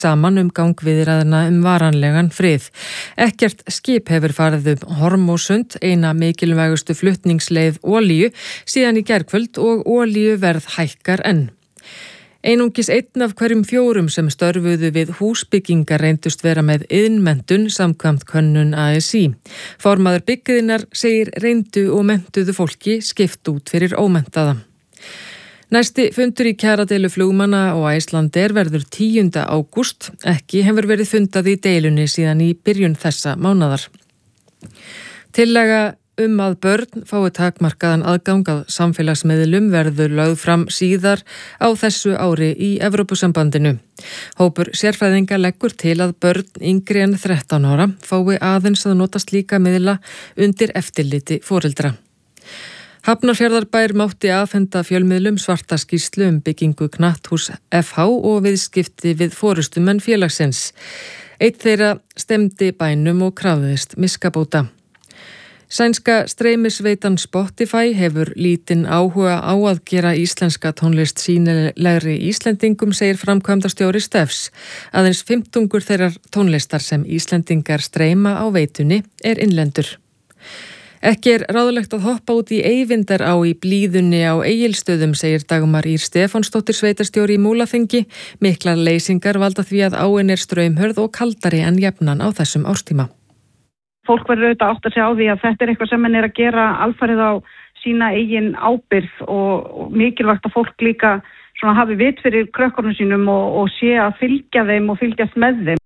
saman gangviðræðna varanlegan frið. Ekkert skip hefur farið Hormósund, eina mikilvægustu flutningsleið olíu, síðan í gærkvöld og olíuverð hækkar enn. Einungis einn af hverjum 4 sem störfuðu við húsbyggingar reyndust vera með iðnmenntun samkvæmt könnun ASÍ. Formaður byggiðinnar segir reyndu og menntuðu fólki skipt út fyrir ómenntaða. Næsti fundur í kjaradeilu flugmanna og Icelandair verður 10. ágúst. Ekki hefur verið fundað í deilunni síðan í byrjun þessa mánaðar. Tillaga að börn fái takmarkaðan aðgang að samfélagsmiðlum verður lögð fram síðar á þessu ári í Evrópusambandinu. Hópur sérfræðinga leggur til að börn yngri en 13 ára fái aðeins að nota slíka miðla undir eftirliti foreldra. Hafnarfjarðarbær mátti afhenda fjölmiðlum svarta skýrslu byggingu knatthús FH og viðskipti við forystumenn félagsins. Einn þeirra stemdi bænum og krafðist miskabóta. Sænska streymisveitan Spotify hefur lítinn áhuga á að gera íslenska tónlist sýnilegri Íslendingum, segir framkvæmdastjóri Stefs. Aðeins 15 þeirrar tónlistar sem Íslendingar streyma á veitunni innlendur. Ekki ráðlegt að hoppa út í Eyvindará í blíðunni á Egilsstöðum, segir Dagmar Ýr Stefánsdóttir sveitarstjóri í Múlaþingi. Miklar leysingar valda því að áin straumhörð og kaldari en jafnan á þessum árstíma. Fólk verður auðvitað átt að segja á því að þetta eitthvað sem hann að gera alfarið á sína eigin ábyrgð og mikilvægt að fólk líka hafi vit fyrir krökkunum sínum og sé að fylgja þeim og fylgjast með þeim.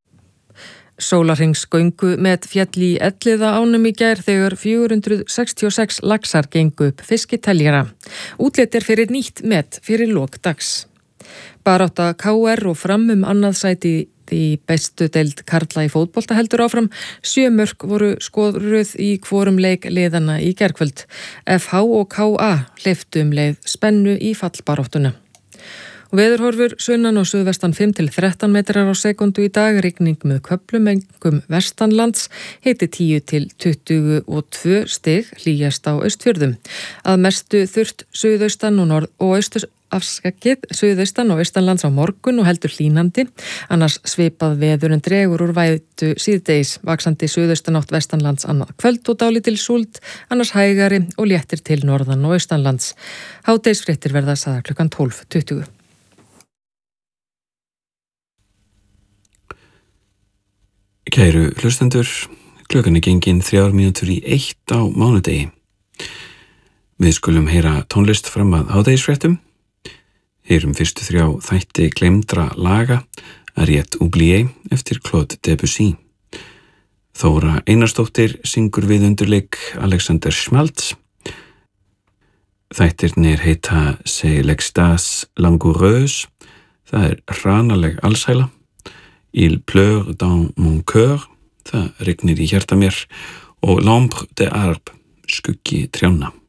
Sólarhringsgöngu met féll í Elliða ánum í gær þegar 466 laxar gengu upp fiskiteljara. Útlit fyrir nýtt met fyrir lok dags. Barátta KR og Fram annað sæti í bestu deild karla í fótbolta heldur áfram. 7 mörk voru skoruð í hvorum leik liðana í gærkvöld. FH og KA hleyptu leið spennu í fallbaráttuna. Og veðurhorfur sunnan og suðvestan 5 til 13 metrar á sekundu í dag, rigning með köflum engum vestanlands, hiti 10 til 22 stig, hlýjast á Austfjörðum. Að mestu þurrt suðaustan og afskakið suðaustan og austanlands á morgun og heldur hlýnandi, annars svipað veður en dregur úr vætu síðdegis, vaxandi suðaustanátt vestanlands annað kvöld og dálítil súld, annars hægari og léttir til norðan og austanlands. Hádegisfréttir verða sagðar klukkan 12:20. Kæru hlustendur, klukkan gengin 3 mínútur í 1 á mánudegi. Við skulum heyra tónlist fram að hádegisfréttum. Heyrum fyrstu 3 þætti gleymdra laga, Ariette Oubliée eftir Claude Debussy. Þóra Einarsdóttir syngur við undirleik Alexander Schmaltz. Þættirnir heita C'est l'extase langoureuse, það hranaleg alsæla. Il pleure dans mon cœur, það rignir í hjarta mér, og L'ombre des arbres, skuggi trjánna.